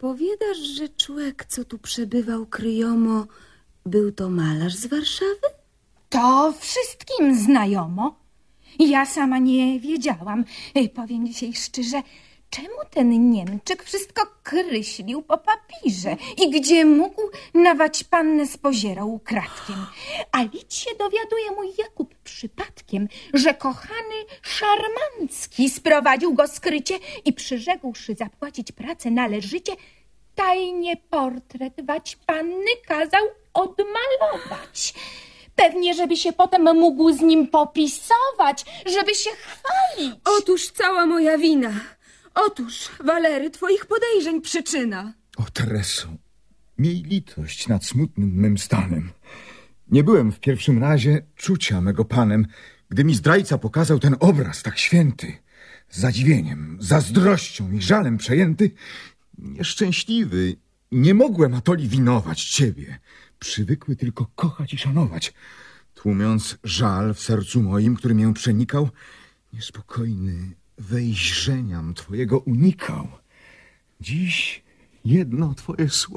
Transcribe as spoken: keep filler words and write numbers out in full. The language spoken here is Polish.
Powiadasz, że człowiek, co tu przebywał kryjomo, był to malarz z Warszawy? To wszystkim znajomo. Ja sama nie wiedziałam. Ej, powiem dzisiaj szczerze, czemu ten Niemczyk wszystko kryślił po papirze i gdzie mógł nawać pannę spozierał ukradkiem. A lić się dowiaduje mój Jakub przypadkiem, że kochany Szarmancki sprowadził go skrycie i przyrzekłszy zapłacić pracę należycie, tajnie portret wać panny kazał odmalować. Pewnie, żeby się potem mógł z nim popisować, żeby się chwalić. Otóż cała moja wina. Otóż, Walery, twoich podejrzeń przyczyna. O, Tereso, miej litość nad smutnym mym stanem. Nie byłem w pierwszym razie czucia mego panem, gdy mi zdrajca pokazał ten obraz tak święty. Z zadziwieniem, zazdrością i żalem przejęty, nieszczęśliwy, nie mogłem atoli winować ciebie. Przywykły tylko kochać i szanować. Tłumiąc żal w sercu moim, który mię przenikał, niespokojny wejrzeniam twojego unikał. Dziś jedno twoje słowo